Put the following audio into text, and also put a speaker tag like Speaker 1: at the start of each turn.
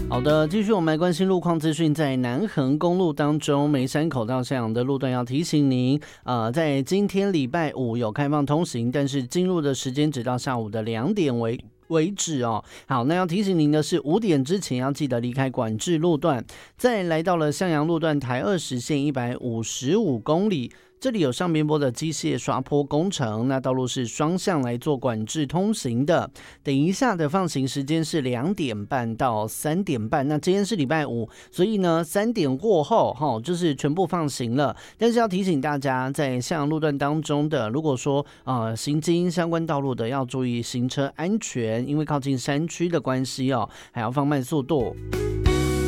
Speaker 1: 好的，继续我们来关心路况资讯。在南横公路当中，梅山口到向阳的路段要提醒您，在今天礼拜五有开放通行，但是进入的时间只到下午的2点为止哦。好，那要提醒您的是，5点之前要记得离开管制路段。再来到了向阳路段台20线155公里。这里有上边坡的机械刷坡工程，那道路是双向来做管制通行的。等一下的放行时间是2点半到3点半。那今天是礼拜五，所以呢3点过后就是全部放行了。但是要提醒大家，在向阳路段当中的，如果说行经相关道路的，要注意行车安全，因为靠近山区的关系还要放慢速度。